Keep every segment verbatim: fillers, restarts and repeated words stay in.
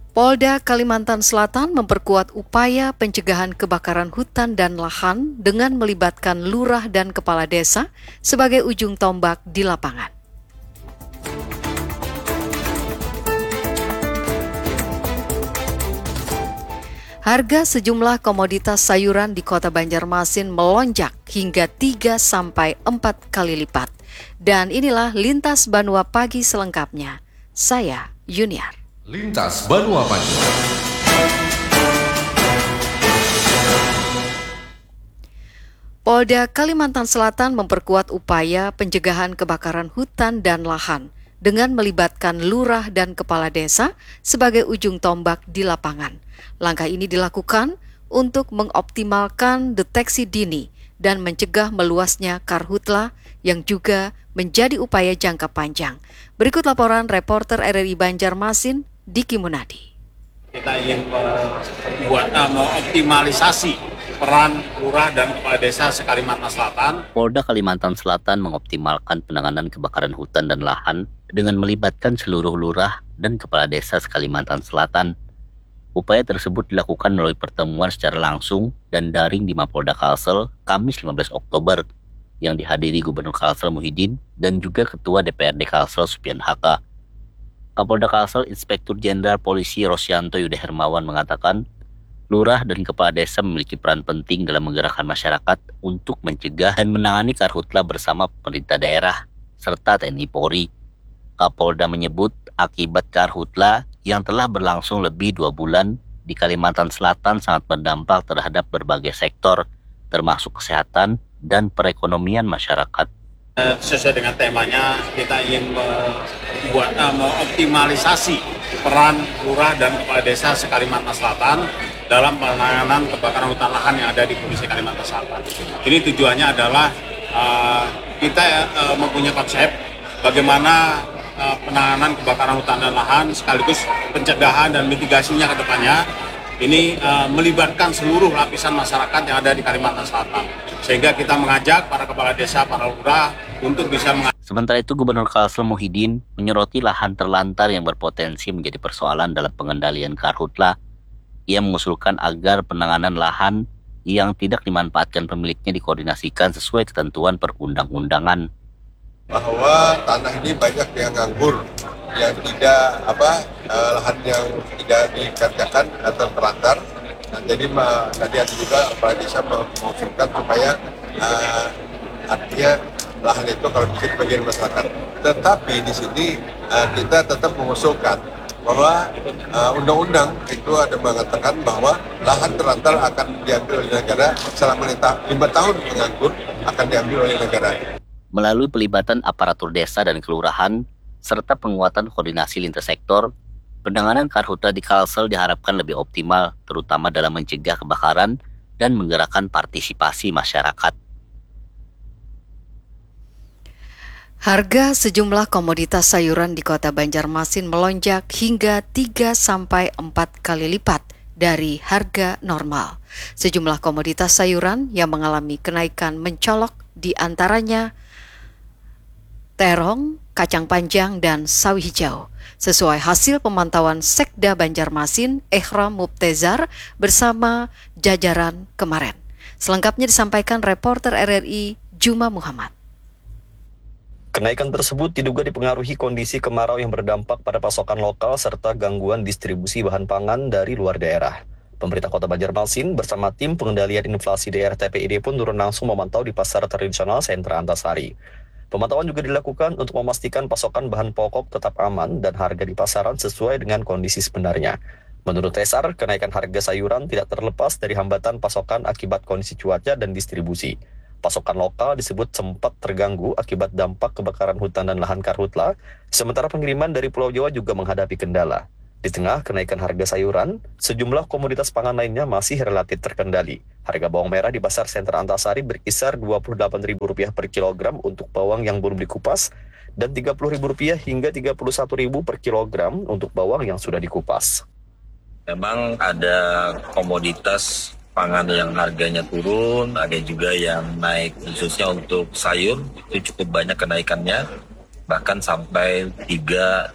Polda Kalimantan Selatan memperkuat upaya pencegahan kebakaran hutan dan lahan dengan melibatkan lurah dan kepala desa sebagai ujung tombak di lapangan. Harga sejumlah komoditas sayuran di Kota Banjarmasin melonjak hingga tiga sampai empat kali lipat. Dan inilah Lintas Banua Pagi selengkapnya. Saya Yuniar. Lintas Banua Pagi. Polda Kalimantan Selatan memperkuat upaya pencegahan kebakaran hutan dan lahan dengan melibatkan lurah dan kepala desa sebagai ujung tombak di lapangan. Langkah ini dilakukan untuk mengoptimalkan deteksi dini dan mencegah meluasnya karhutla yang juga menjadi upaya jangka panjang. Berikut laporan reporter R R I Banjarmasin, Diki Munadi. Kita ingin membuat uh, mengoptimalisasi peran lurah dan kepala desa se-Kalimantan Selatan. Polda Kalimantan Selatan mengoptimalkan penanganan kebakaran hutan dan lahan dengan melibatkan seluruh lurah dan kepala desa se-Kalimantan Selatan. Upaya tersebut dilakukan melalui pertemuan secara langsung dan daring di Mapolda Kalsel Kamis lima belas Oktober yang dihadiri Gubernur Kalsel Muhyiddin dan juga Ketua D P R D Kalsel Supian Haka. Kapolda Kalsel Inspektur Jenderal Polisi Rosyanto Yuda Hermawan mengatakan, lurah dan kepala desa memiliki peran penting dalam menggerakkan masyarakat untuk mencegah dan menangani karhutla bersama pemerintah daerah serta T N I Polri. Kapolda menyebut akibat karhutla yang telah berlangsung lebih dua bulan di Kalimantan Selatan sangat berdampak terhadap berbagai sektor, termasuk kesehatan dan perekonomian masyarakat. Sesuai dengan temanya, kita ingin membuat uh, mengoptimalisasi peran lurah dan kepala desa se-Kalimantan Selatan dalam penanganan kebakaran hutan lahan yang ada di Provinsi Kalimantan Selatan. Ini tujuannya adalah uh, kita uh, mempunyai konsep bagaimana uh, penanganan kebakaran hutan dan lahan sekaligus pencegahan dan mitigasinya ke depannya. Ini uh, melibatkan seluruh lapisan masyarakat yang ada di Kalimantan Selatan. Sehingga kita mengajak para kepala desa, para lurah untuk bisa mengajak. Sementara itu, Gubernur Kalsel Muhyiddin menyoroti lahan terlantar yang berpotensi menjadi persoalan dalam pengendalian karhutla. Ia mengusulkan agar penanganan lahan yang tidak dimanfaatkan pemiliknya dikoordinasikan sesuai ketentuan perundang-undangan. Bahwa tanah ini banyak yang nganggur, yang tidak apa eh, lahan yang tidak dikerjakan atau terlantar. Nah, jadi ma, tadi ada juga kepala desa mengusulkan supaya eh, artinya lahan itu kalau bisa dibagian masyarakat. Tetapi di sini eh, kita tetap mengusulkan bahwa uh, undang-undang itu ada mengatakan bahwa lahan terlantar akan diambil oleh negara selama lima tahun menganggur akan diambil oleh negara. Melalui pelibatan aparatur desa dan kelurahan serta penguatan koordinasi lintas sektor, penanganan karhutla di Kalsel diharapkan lebih optimal, terutama dalam mencegah kebakaran dan menggerakkan partisipasi masyarakat. Harga sejumlah komoditas sayuran di Kota Banjarmasin melonjak hingga tiga sampai empat kali lipat dari harga normal. Sejumlah komoditas sayuran yang mengalami kenaikan mencolok di antaranya terong, kacang panjang, dan sawi hijau. Sesuai hasil pemantauan Sekda Banjarmasin, Ehram Mubtezar bersama jajaran kemarin. Selengkapnya disampaikan reporter R R I Juma Muhammad. Kenaikan tersebut diduga dipengaruhi kondisi kemarau yang berdampak pada pasokan lokal serta gangguan distribusi bahan pangan dari luar daerah. Pemerintah Kota Banjarmasin bersama tim pengendalian inflasi daerah T P I D pun turun langsung memantau di pasar tradisional Sentra Antasari. Pemantauan juga dilakukan untuk memastikan pasokan bahan pokok tetap aman dan harga di pasaran sesuai dengan kondisi sebenarnya. Menurut Tesar, kenaikan harga sayuran tidak terlepas dari hambatan pasokan akibat kondisi cuaca dan distribusi. Pasokan lokal disebut sempat terganggu akibat dampak kebakaran hutan dan lahan karhutla, sementara pengiriman dari Pulau Jawa juga menghadapi kendala. Di tengah kenaikan harga sayuran, sejumlah komoditas pangan lainnya masih relatif terkendali. Harga bawang merah di Pasar Sentra Antasari berkisar dua puluh delapan ribu rupiah per kilogram untuk bawang yang belum dikupas, dan tiga puluh ribu rupiah hingga tiga puluh satu ribu per kilogram untuk bawang yang sudah dikupas. Memang ada komoditas pangan yang harganya turun, ada juga yang naik, khususnya untuk sayur itu cukup banyak kenaikannya, bahkan sampai tiga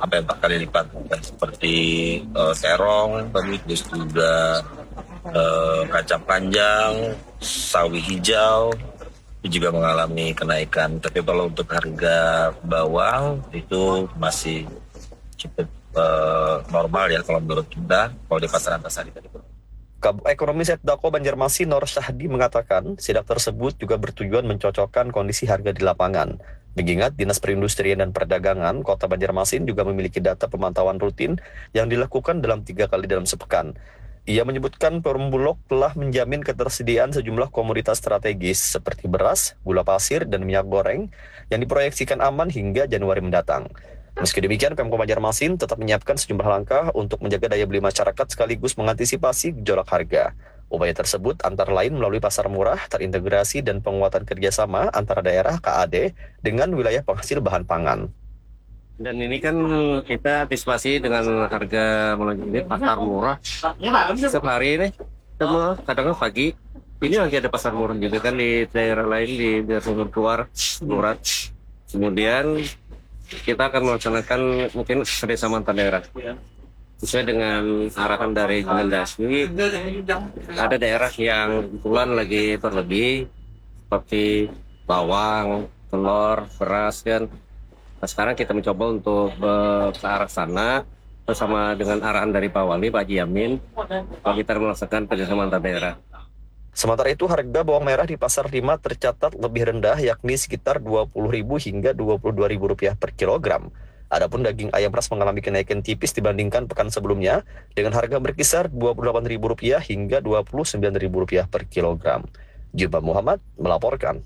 sampai empat kali lipat, seperti uh, terong, terus juga uh, kacang panjang, sawi hijau itu juga mengalami kenaikan. Tapi kalau untuk harga bawang itu masih cukup uh, normal ya kalau menurut kita, kalau di pasaran Antasari tadi. Kabuk Ekonomi Setdako Banjarmasin Nur Syahdi mengatakan sidak tersebut juga bertujuan mencocokkan kondisi harga di lapangan. Mengingat Dinas Perindustrian dan Perdagangan Kota Banjarmasin juga memiliki data pemantauan rutin yang dilakukan dalam tiga kali dalam sepekan. Ia menyebutkan Perum Bulog telah menjamin ketersediaan sejumlah komoditas strategis seperti beras, gula pasir, dan minyak goreng yang diproyeksikan aman hingga Januari mendatang. Meski demikian, Pemko Banjarmasin tetap menyiapkan sejumlah langkah untuk menjaga daya beli masyarakat sekaligus mengantisipasi gejolak harga. Upaya tersebut antara lain melalui pasar murah, terintegrasi, dan penguatan kerjasama antara daerah K A D dengan wilayah penghasil bahan pangan. Dan ini kan kita antisipasi dengan harga melonjak ini pasar murah. Setiap hari ini, sama kadang pagi, ini lagi ada pasar murah gitu kan di daerah lain di daerah Sumber Keluar, Murat. Kemudian kita akan melaksanakan mungkin kerjasama antar daerah sesuai dengan arahan dari Kemendagri. Ada daerah yang kebetulan lagi terlebih seperti bawang, telur, beras kan. Nah, sekarang kita mencoba untuk uh, ke arah sana bersama dengan arahan dari Pak Wali, Pak Yamin, kalau kita melaksanakan kerjasama antar daerah. Sementara itu, harga bawang merah di Pasar Lima tercatat lebih rendah, yakni sekitar dua puluh ribu rupiah hingga dua puluh dua ribu rupiah per kilogram. Adapun daging ayam ras mengalami kenaikan tipis dibandingkan pekan sebelumnya, dengan harga berkisar dua puluh delapan ribu rupiah hingga dua puluh sembilan ribu rupiah per kilogram. Jumba Muhammad melaporkan.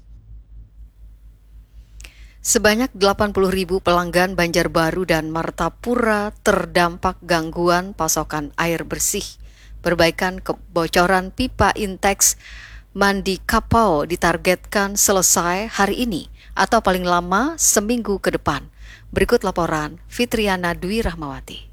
Sebanyak delapan puluh ribu pelanggan Banjarbaru dan Martapura terdampak gangguan pasokan air bersih. Perbaikan kebocoran pipa Intex Mandi Kapau ditargetkan selesai hari ini atau paling lama seminggu ke depan. Berikut laporan Fitriana Dwi Rahmawati.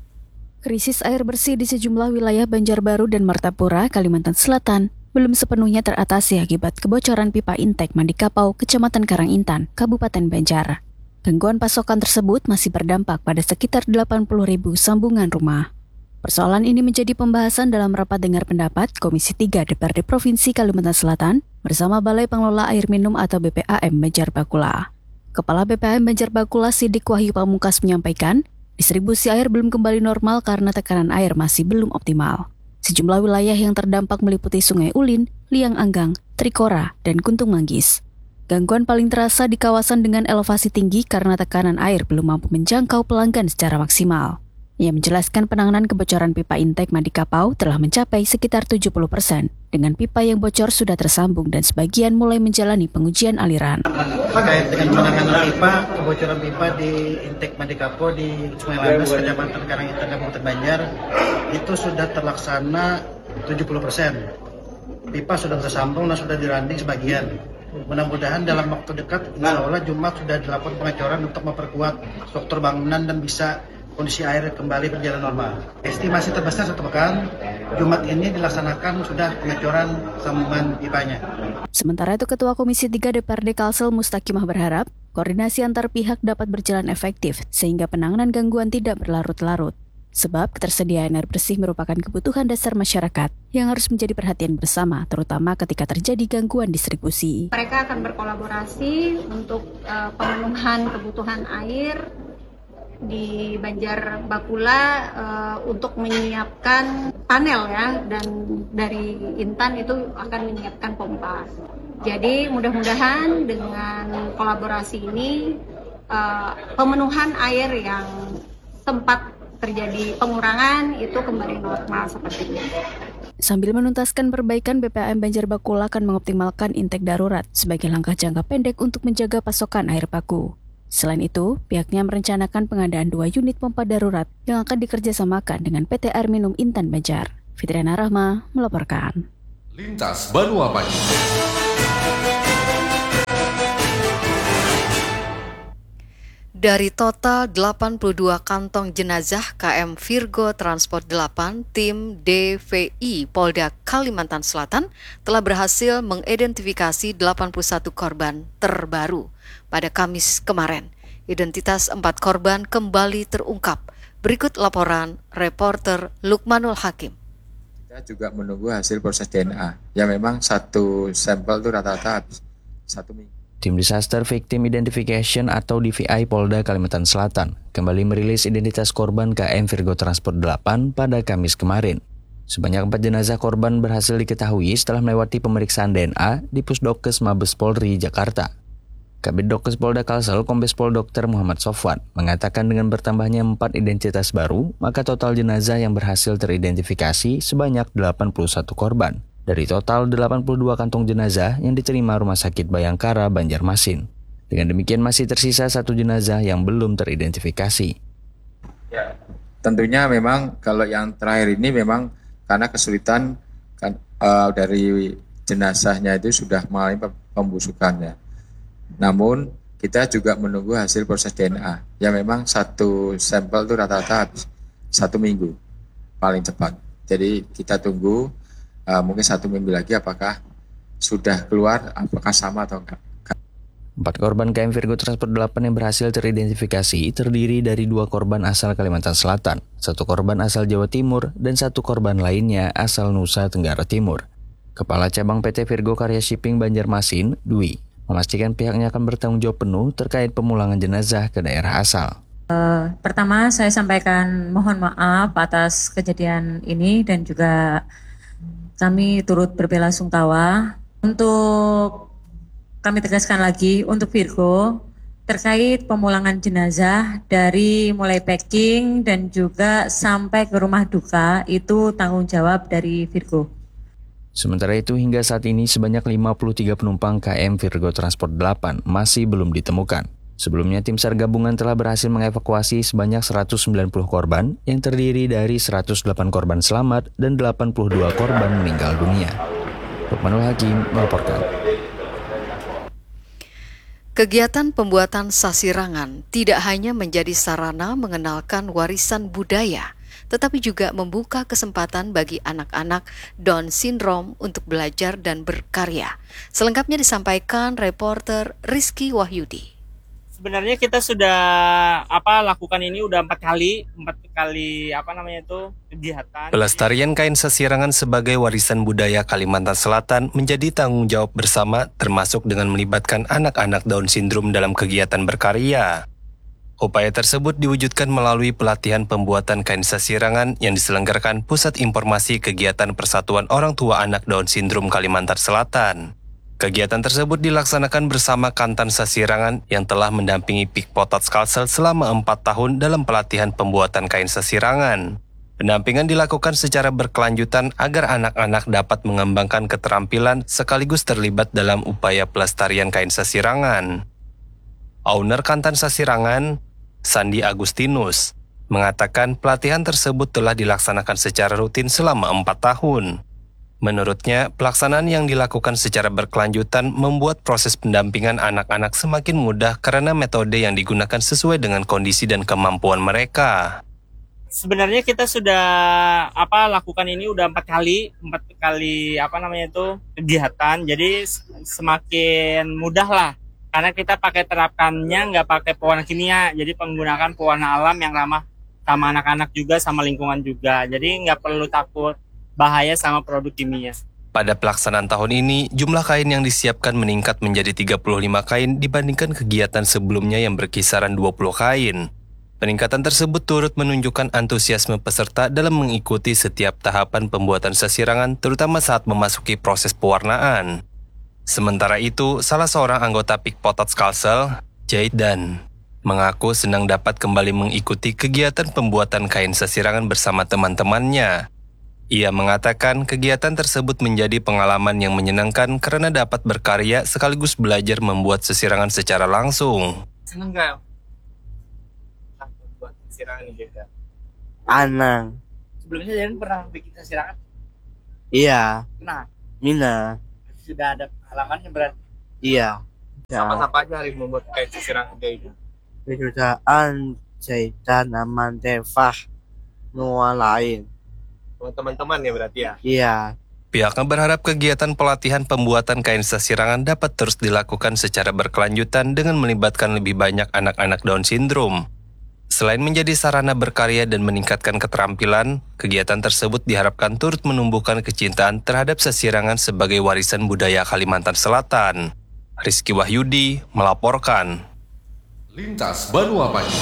Krisis air bersih di sejumlah wilayah Banjarbaru dan Martapura, Kalimantan Selatan belum sepenuhnya teratasi akibat kebocoran pipa Intex Mandi Kapau, Kecamatan Karangintan, Kabupaten Banjar. Gangguan pasokan tersebut masih berdampak pada sekitar delapan puluh ribu sambungan rumah. Persoalan ini menjadi pembahasan dalam rapat dengar pendapat Komisi tiga D P R D Provinsi Kalimantan Selatan bersama Balai Pengelola Air Minum atau B P A M Banjarbakula. Kepala B P A M Banjarbakula Sidik Wahyu Pamungkas menyampaikan, distribusi air belum kembali normal karena tekanan air masih belum optimal. Sejumlah wilayah yang terdampak meliputi Sungai Ulin, Liang Anggang, Trikora, dan Kuntung Manggis. Gangguan paling terasa di kawasan dengan elevasi tinggi karena tekanan air belum mampu menjangkau pelanggan secara maksimal. Ia menjelaskan penanganan kebocoran pipa Intex Mandi Kapau telah mencapai sekitar tujuh puluh persen, dengan pipa yang bocor sudah tersambung dan sebagian mulai menjalani pengujian aliran. Terkait dengan penanganan pipa, kebocoran pipa di Intex Mandi Kapau di Sungai Landas, Kecamatan Karangintan, Kabupaten Banjar, itu sudah terlaksana tujuh puluh persen. Pipa sudah tersambung dan sudah diranding sebagian. Mudah-mudahan dalam waktu dekat, insya Allah Jumat sudah dilakukan pengecoran untuk memperkuat struktur bangunan dan bisa kondisi air kembali berjalan normal. Estimasi terbesar satu pekan, Jumat ini dilaksanakan sudah pengecoran sambungan pipanya. Sementara itu, Ketua Komisi tiga D P R D Kalsel Mustakimah berharap koordinasi antar pihak dapat berjalan efektif sehingga penanganan gangguan tidak berlarut-larut. Sebab ketersediaan air bersih merupakan kebutuhan dasar masyarakat yang harus menjadi perhatian bersama, terutama ketika terjadi gangguan distribusi. Mereka akan berkolaborasi untuk uh, pemenuhan kebutuhan air di Banjarbakula uh, untuk menyiapkan panel ya, dan dari Intan itu akan menyiapkan pompa. Jadi mudah-mudahan dengan kolaborasi ini uh, pemenuhan air yang sempat terjadi pengurangan itu kembali normal seperti ini. Sambil menuntaskan perbaikan, B P A M Banjarbakula akan mengoptimalkan Intex darurat sebagai langkah jangka pendek untuk menjaga pasokan air baku. Selain itu, pihaknya merencanakan pengadaan dua unit pompa darurat yang akan dikerjasamakan dengan P T Air Minum Intan Banjar. Fitriana Rahma melaporkan. Lintas Banua Pagi. Dari total delapan puluh dua kantong jenazah K M Virgo Transport delapan, tim D V I Polda Kalimantan Selatan telah berhasil mengidentifikasi delapan puluh satu korban terbaru pada Kamis kemarin. Identitas empat korban kembali terungkap. Berikut laporan reporter Lukmanul Hakim. Kita juga menunggu hasil proses D N A. Ya memang satu sampel itu rata-rata habis satu minggu. Tim Disaster Victim Identification atau D V I Polda Kalimantan Selatan kembali merilis identitas korban K M Virgo Transport delapan pada Kamis kemarin. Sebanyak empat jenazah korban berhasil diketahui setelah melewati pemeriksaan D N A di Pusdokes Mabes Polri, Jakarta. Kabid Dokes Polda Kalsel Kombes Pol Dokter Muhammad Sofwan mengatakan dengan bertambahnya empat identitas baru, maka total jenazah yang berhasil teridentifikasi sebanyak delapan puluh satu korban. Dari total delapan puluh dua kantong jenazah yang diterima Rumah Sakit Bayangkara, Banjarmasin. Dengan demikian masih tersisa satu jenazah yang belum teridentifikasi. Ya, tentunya memang kalau yang terakhir ini memang karena kesulitan kan, uh, dari jenazahnya itu sudah mengalami pembusukannya. Namun kita juga menunggu hasil proses D N A. Ya memang satu sampel itu rata-rata habis satu minggu paling cepat. Jadi kita tunggu uh, mungkin satu minggu lagi apakah sudah keluar, apakah sama atau enggak. Empat korban K M Virgo Transport delapan yang berhasil teridentifikasi terdiri dari dua korban asal Kalimantan Selatan, satu korban asal Jawa Timur, dan satu korban lainnya asal Nusa Tenggara Timur. Kepala Cabang P T Virgo Karya Shipping Banjarmasin, Dwi, memastikan pihaknya akan bertanggung jawab penuh terkait pemulangan jenazah ke daerah asal. Uh, pertama, saya sampaikan mohon maaf atas kejadian ini dan juga kami turut berbelasungkawa. Untuk kami tegaskan lagi untuk Virgo terkait pemulangan jenazah dari mulai packing dan juga sampai ke rumah duka itu tanggung jawab dari Virgo. Sementara itu hingga saat ini sebanyak lima puluh tiga penumpang K M Virgo Transport delapan masih belum ditemukan. Sebelumnya tim SAR gabungan telah berhasil mengevakuasi sebanyak seratus sembilan puluh korban yang terdiri dari seratus delapan korban selamat dan delapan puluh dua korban meninggal dunia. Lukmanul Hakim melaporkan. Kegiatan pembuatan sasirangan tidak hanya menjadi sarana mengenalkan warisan budaya, tetapi juga membuka kesempatan bagi anak-anak Down Syndrome untuk belajar dan berkarya. Selengkapnya disampaikan reporter Rizky Wahyudi. Sebenarnya kita sudah apa lakukan ini udah empat kali, empat kali apa namanya itu kegiatan. Pelestarian kain sasirangan sebagai warisan budaya Kalimantan Selatan menjadi tanggung jawab bersama, termasuk dengan melibatkan anak-anak Down Syndrome dalam kegiatan berkarya. Upaya tersebut diwujudkan melalui pelatihan pembuatan kain sasirangan yang diselenggarakan Pusat Informasi Kegiatan Persatuan Orang Tua Anak Down Syndrome Kalimantan Selatan. Kegiatan tersebut dilaksanakan bersama Kantan Sasirangan yang telah mendampingi Pikpotats Kalsel selama empat tahun dalam pelatihan pembuatan kain sasirangan. Pendampingan dilakukan secara berkelanjutan agar anak-anak dapat mengembangkan keterampilan sekaligus terlibat dalam upaya pelestarian kain sasirangan. Owner Kantan Sasirangan, Sandi Agustinus, mengatakan pelatihan tersebut telah dilaksanakan secara rutin selama empat tahun. Menurutnya, pelaksanaan yang dilakukan secara berkelanjutan membuat proses pendampingan anak-anak semakin mudah karena metode yang digunakan sesuai dengan kondisi dan kemampuan mereka. Sebenarnya kita sudah apa lakukan ini udah empat kali, empat kali apa namanya itu kegiatan. Jadi semakin mudah lah. Karena kita pakai terapkannya nggak pakai pewarna kimia, jadi menggunakan pewarna alam yang ramah sama anak-anak juga, sama lingkungan juga. Jadi nggak perlu takut bahaya sama produk kimia. Pada pelaksanaan tahun ini, jumlah kain yang disiapkan meningkat menjadi tiga puluh lima kain dibandingkan kegiatan sebelumnya yang berkisaran dua puluh kain. Peningkatan tersebut turut menunjukkan antusiasme peserta dalam mengikuti setiap tahapan pembuatan sasirangan, terutama saat memasuki proses pewarnaan. Sementara itu, salah seorang anggota Pikpotats Kalsel, Jaidan, mengaku senang dapat kembali mengikuti kegiatan pembuatan kain sasirangan bersama teman-temannya. Ia mengatakan kegiatan tersebut menjadi pengalaman yang menyenangkan karena dapat berkarya sekaligus belajar membuat sasirangan secara langsung. Senang nggak buat sasirangan ini juga? Anang. Sebelumnya Jaden pernah bikin sasirangan? Iya. Nah, Mina. Sudah ada pengalamannya berarti? Iya. Apa-apa aja hari membuat kain sasirangan kayak gitu? Perusahaan Jaidan Aman Tefah Nuwa lain. Teman-teman ya berarti ya? Iya. Pihaknya berharap kegiatan pelatihan pembuatan kain sasirangan dapat terus dilakukan secara berkelanjutan dengan melibatkan lebih banyak anak-anak Down syndrome. Selain menjadi sarana berkarya dan meningkatkan keterampilan, kegiatan tersebut diharapkan turut menumbuhkan kecintaan terhadap sasirangan sebagai warisan budaya Kalimantan Selatan. Rizky Wahyudi melaporkan. Lintas Banua Pagi.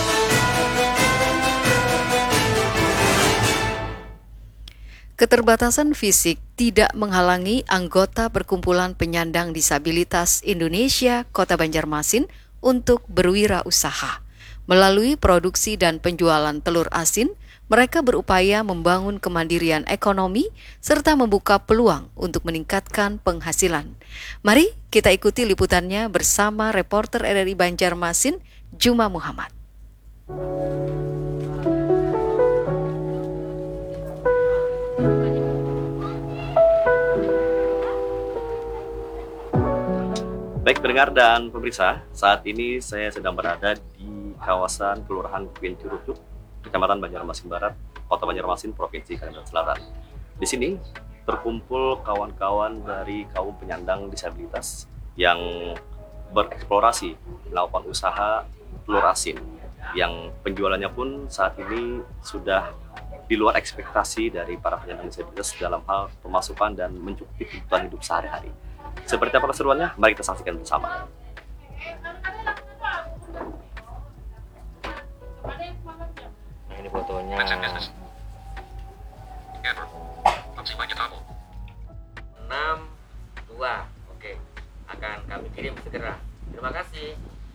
Keterbatasan fisik tidak menghalangi anggota Perkumpulan Penyandang Disabilitas Indonesia Kota Banjarmasin untuk berwirausaha. Melalui produksi dan penjualan telur asin, mereka berupaya membangun kemandirian ekonomi serta membuka peluang untuk meningkatkan penghasilan. Mari kita ikuti liputannya bersama reporter R R I Banjarmasin, Juma Muhammad. Baik pendengar dan pemirsa, saat ini saya sedang berada di kawasan Kelurahan Pincurucuk, Kecamatan Banjarmasin Barat, Kota Banjarmasin, Provinsi Kalimantan Selatan. Di sini terkumpul kawan-kawan dari kaum penyandang disabilitas yang bereksplorasi melakukan usaha telur asin, yang penjualannya pun saat ini sudah di luar ekspektasi dari para penyandang disabilitas dalam hal pemasukan dan mencukupi kebutuhan hidup sehari-hari. Seperti apa keseruannya? Mari kita saksikan bersama. Nah, ini fotonya. enam dua. Oke. Akan kami kirim segera. Terima kasih.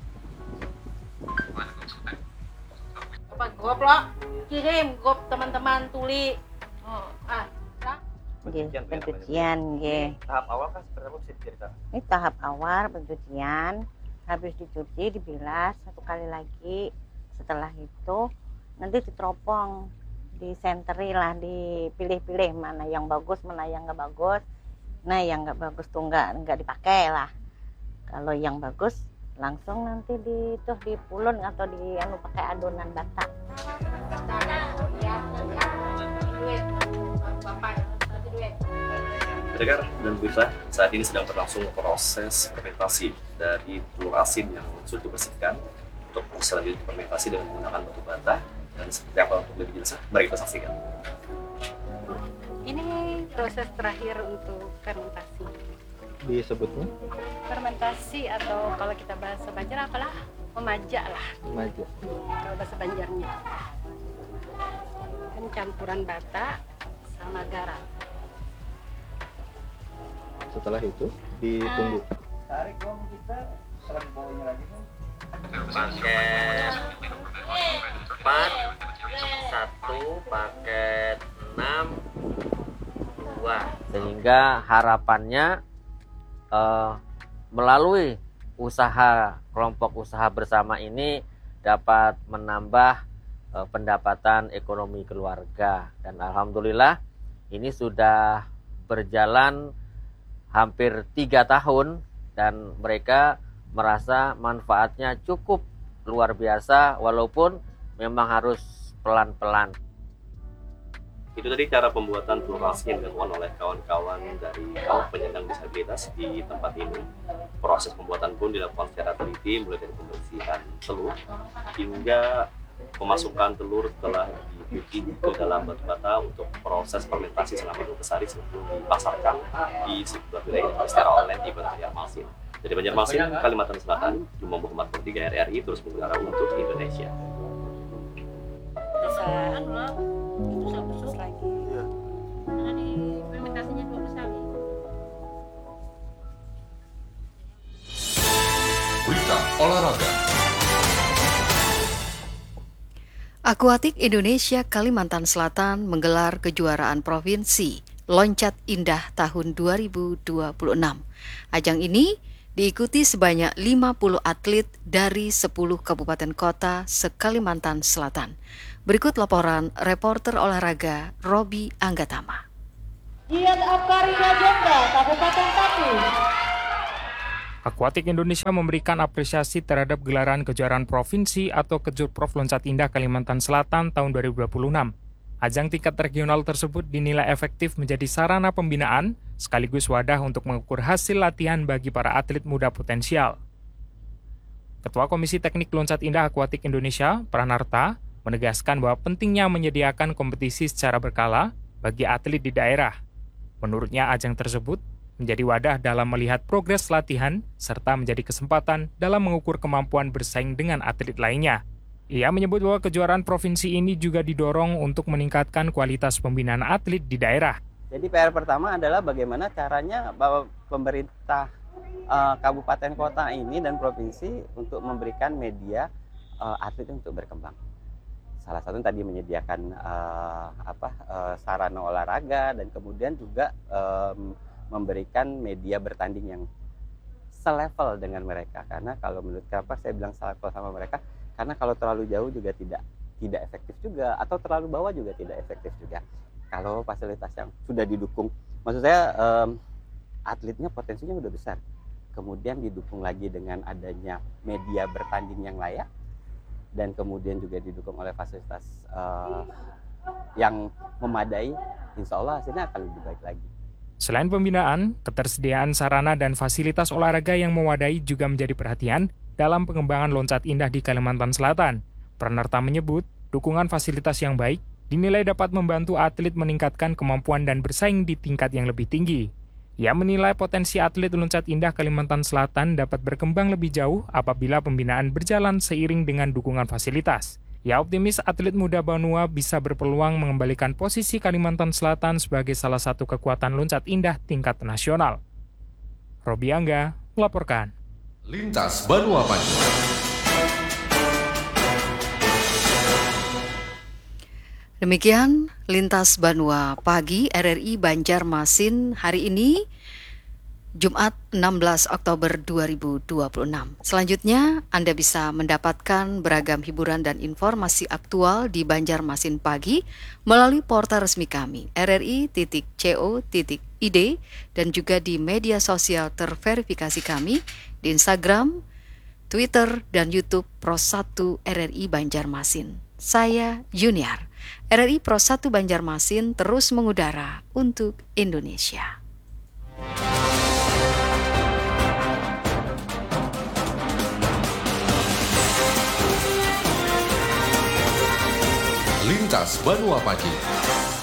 Apa gop lo? Kirim gop teman-teman tuli. Oh, ah. Nggih, pencucian nggih. Tahap awal kan seperti apa bisa diceritakan? Ini tahap awal pencucian, habis dicuci dibilas satu kali lagi. Setelah itu nanti diteropong, disenteri lah, dipilih-pilih mana yang bagus, mana yang nggak bagus. Nah, yang nggak bagus tuh nggak nggak dipakai lah. Kalau yang bagus langsung nanti di tuh dipulun atau di anu pakai adonan bata. Pendengar dan pemirsa, saat ini sedang berlangsung proses fermentasi dari telur asin yang sudah dibersihkan. Untuk selanjutnya fermentasi dengan menggunakan batu bata, dan seperti apa untuk lebih jelas, mari kita saksikan. Ini proses terakhir untuk fermentasi. Disebutnya? Fermentasi atau kalau kita bahasa Banjar apalah? Memajak lah. Memajak. Kalau bahasa Banjarnya. Kan campuran bata sama garam. Setelah itu ditunggu. Tarik dong kita, serang bawahnya lagi kan. Paket empat, satu, paket enam, dua. Sehingga harapannya uh, melalui usaha kelompok usaha bersama ini dapat menambah uh, pendapatan ekonomi keluarga. Dan alhamdulillah ini sudah berjalan hampir tiga tahun dan mereka merasa manfaatnya cukup luar biasa walaupun memang harus pelan-pelan. Itu tadi cara pembuatan telur asin yang dilakukan oleh kawan-kawan dari kaum penyandang disabilitas di tempat ini. Proses pembuatan pun dilakukan secara teliti, mulai dari pembersihan telur hingga pemasukan telur setelah dicuci ke dalam batu bata untuk proses fermentasi selama dua belas hari sebelum dipasarkan di sebuah wilayah secara online di Banjarmasin. Dari Banjarmasin, Kalimantan Selatan, Juma Muhammad per tiga R R I terus menggelar untuk Indonesia. Bisa itu satu sus lagi. Iya. Karena di fermentasinya dua belas hari. Berita olahraga. Akuatik Indonesia Kalimantan Selatan menggelar kejuaraan provinsi Loncat Indah tahun dua ribu dua puluh enam. Ajang ini diikuti sebanyak lima puluh atlet dari sepuluh kabupaten kota se-Kalimantan Selatan. Berikut laporan reporter olahraga Robi Anggatama. Dian Afkarina Jongga, Kabupaten Tatu. Akuatik Indonesia memberikan apresiasi terhadap gelaran kejuaraan provinsi atau Kejurprov Loncat Indah Kalimantan Selatan tahun dua ribu dua puluh enam. Ajang tingkat regional tersebut dinilai efektif menjadi sarana pembinaan sekaligus wadah untuk mengukur hasil latihan bagi para atlet muda potensial. Ketua Komisi Teknik Loncat Indah Akuatik Indonesia, Pranarta, menegaskan bahwa pentingnya menyediakan kompetisi secara berkala bagi atlet di daerah. Menurutnya, ajang tersebut menjadi wadah dalam melihat progres latihan serta menjadi kesempatan dalam mengukur kemampuan bersaing dengan atlet lainnya. Ia menyebut bahwa kejuaraan provinsi ini juga didorong untuk meningkatkan kualitas pembinaan atlet di daerah. Jadi P R pertama adalah bagaimana caranya bahwa pemerintah uh, kabupaten kota ini dan provinsi untuk memberikan media uh, atlet untuk berkembang. Salah satu tadi menyediakan uh, apa uh, sarana olahraga dan kemudian juga um, memberikan media bertanding yang selevel dengan mereka. Karena kalau menurut kenapa saya bilang selevel sama mereka, karena kalau terlalu jauh juga tidak tidak efektif juga, atau terlalu bawah juga tidak efektif juga. Kalau fasilitas yang sudah didukung, maksud saya um, atletnya potensinya udah besar, kemudian didukung lagi dengan adanya media bertanding yang layak, dan kemudian juga didukung oleh fasilitas uh, yang memadai, insya Allah hasilnya akan lebih baik lagi. Selain pembinaan, ketersediaan sarana dan fasilitas olahraga yang mewadai juga menjadi perhatian dalam pengembangan loncat indah di Kalimantan Selatan. Pranarta menyebut, dukungan fasilitas yang baik dinilai dapat membantu atlet meningkatkan kemampuan dan bersaing di tingkat yang lebih tinggi. Ia menilai potensi atlet loncat indah Kalimantan Selatan dapat berkembang lebih jauh apabila pembinaan berjalan seiring dengan dukungan fasilitas. Ia optimis atlet muda Banua bisa berpeluang mengembalikan posisi Kalimantan Selatan sebagai salah satu kekuatan loncat indah tingkat nasional. Robi Angga melaporkan. Lintas Banua Pagi. Demikian Lintas Banua Pagi R R I Banjarmasin hari ini, Jumat enam belas Oktober dua ribu dua puluh enam. Selanjutnya, Anda bisa mendapatkan beragam hiburan dan informasi aktual di Banjarmasin Pagi melalui portal resmi kami r r i titik co titik i d dan juga di media sosial terverifikasi kami di Instagram, Twitter, dan YouTube Pro satu R R I Banjarmasin. Saya Junior. R R I Pro satu Banjarmasin terus mengudara untuk Indonesia. Lintas Banua Pagi.